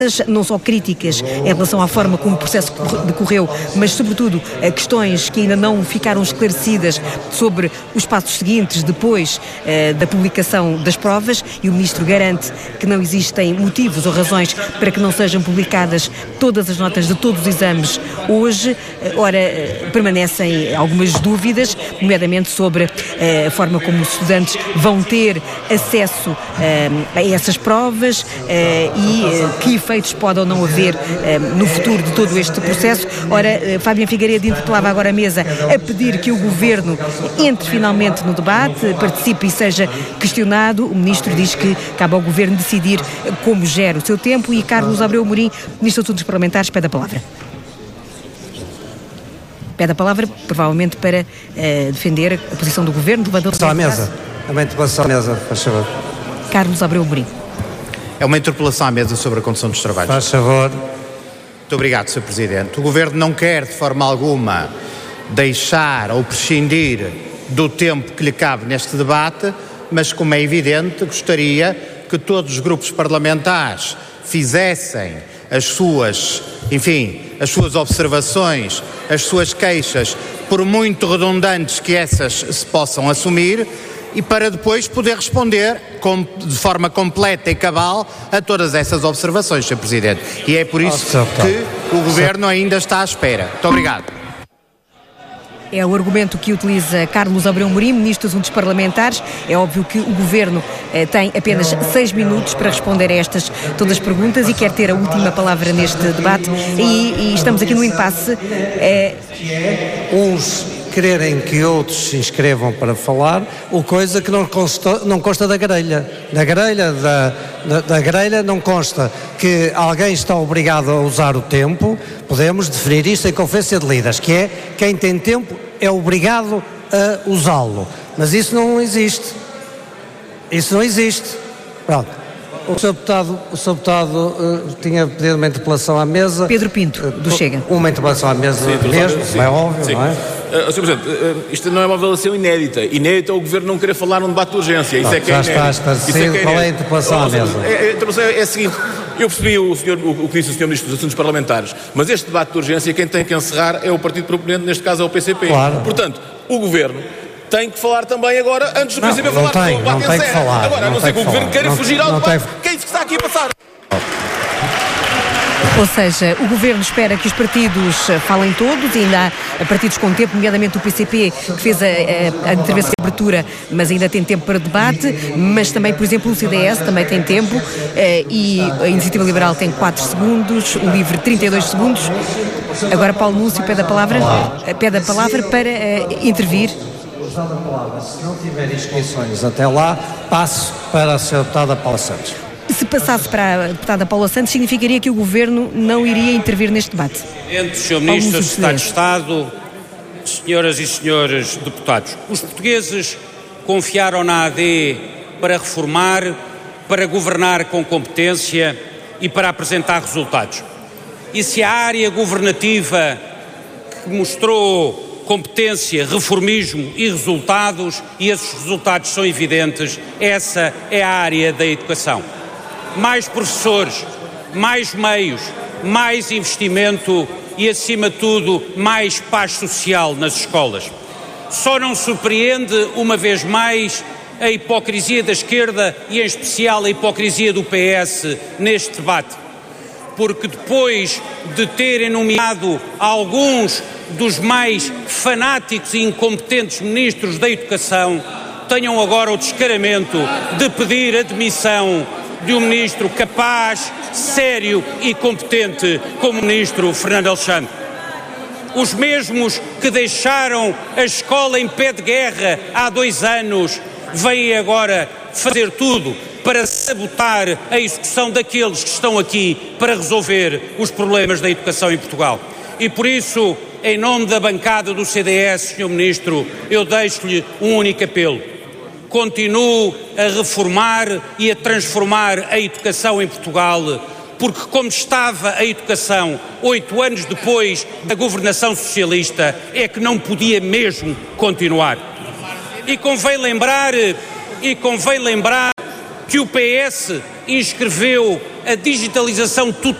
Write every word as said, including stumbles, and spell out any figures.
não só críticas em relação à forma como o processo decorreu, mas sobretudo questões que ainda não ficaram esclarecidas sobre os passos seguintes depois eh, da publicação das provas, e o Ministro garante que não existem motivos ou razões para que não sejam publicadas todas as notas de todos os exames hoje. Ora, permanecem algumas dúvidas, nomeadamente sobre eh, a forma como os estudantes vão ter acesso eh, a essas provas eh, e eh, que efeitos pode ou não haver eh, no futuro de todo este processo. Ora, eh, Fábio Figueiredo interpelava agora a mesa a pedir que o Governo entre finalmente no debate, participe e seja questionado. O Ministro diz que cabe ao Governo decidir como gera o seu tempo, e Carlos Abreu Amorim, Ministro dos Assuntos Parlamentares, pede a palavra. Pede a palavra, provavelmente para uh, defender a posição do Governo. Interpelação à mesa. É uma interpelação à mesa, faz favor. Carlos Abreu Amorim. É uma interpelação à mesa sobre a condução dos trabalhos. Faz favor. Muito obrigado, senhor Presidente. O Governo não quer, de forma alguma, deixar ou prescindir do tempo que lhe cabe neste debate, mas, como é evidente, gostaria que todos os grupos parlamentares fizessem as suas, enfim, as suas observações, as suas queixas, por muito redundantes que essas se possam assumir, e para depois poder responder com, de forma completa e cabal a todas essas observações, senhor Presidente. E é por isso que o Governo ainda está à espera. Muito obrigado. É o argumento que utiliza Carlos Abreu Amorim, Ministro dos Assuntos Parlamentares. É óbvio que o Governo eh, tem apenas seis minutos para responder a estas todas as perguntas e quer ter a última palavra neste debate. E, e estamos aqui no impasse. Eh... Uns quererem que outros se inscrevam para falar, o coisa que não consta, não consta da grelha. Da grelha, da, da, da grelha não consta que alguém está obrigado a usar o tempo. Podemos definir isto em conferência de líderes, que é quem tem tempo é obrigado a usá-lo. Mas isso não existe. Isso não existe. Pronto. O senhor Deputado, o senhor Deputado uh, tinha pedido uma interpelação à mesa. Pedro Pinto, do uh, Chega. Uma interpelação à mesa sim, mesmo, sim, é óbvio, sim. Não é? Uh, senhor Presidente, uh, isto não é uma avaliação inédita. Inédita é o Governo não querer falar num debate de urgência. Isso não, é que é já inédito. Está esclarecido. É qual é a interpelação à mesa? É, é, é, é a seguinte, eu percebi o, senhor, o, o que disse o senhor Ministro dos Assuntos Parlamentares, mas este debate de urgência quem tem que encerrar é o partido proponente, neste caso é o P C P. Claro. Portanto, o Governo tem que falar também agora, antes do não, P C P não falar. Tem, não, não tem que falar. Agora, a não ser que o Governo queira não, fugir ao debate, que é isso que está aqui a passar. Ou seja, o Governo espera que os partidos falem todos, e ainda há partidos com tempo, nomeadamente o P C P, que fez a, a, a intervenção de abertura, mas ainda tem tempo para debate, mas também, por exemplo, o C D S também tem tempo, e a Iniciativa Liberal tem quatro segundos, o LIVRE trinta e dois segundos. Agora Paulo Núncio pede a palavra, pede a palavra para uh, intervir. Se não tiver inscrições até lá, passo para a senhora Deputada Paula Santos. Se passasse para a Deputada Paula Santos, significaria que o Governo não iria intervir neste debate? Presidente, senhor Ministro, Secretário de Estado, senhoras e senhores deputados, os portugueses confiaram na A D para reformar, para governar com competência e para apresentar resultados. E se a área governativa que mostrou competência, reformismo e resultados, e esses resultados são evidentes, essa é a área da educação. Mais professores, mais meios, mais investimento e, acima de tudo, mais paz social nas escolas. Só não surpreende, uma vez mais, a hipocrisia da esquerda e, em especial, a hipocrisia do P S neste debate. Porque depois de terem nomeado alguns dos mais fanáticos e incompetentes ministros da Educação, tenham agora o descaramento de pedir a demissão de um ministro capaz, sério e competente como o ministro Fernando Alexandre. Os mesmos que deixaram a escola em pé de guerra há dois anos vêm agora fazer tudo para sabotar a execução daqueles que estão aqui para resolver os problemas da educação em Portugal. E por isso, em nome da bancada do C D S, senhor Ministro, eu deixo-lhe um único apelo. Continue a reformar e a transformar a educação em Portugal, porque como estava a educação oito anos depois da governação socialista, é que não podia mesmo continuar. E convém lembrar, e convém lembrar que o P S inscreveu a digitalização total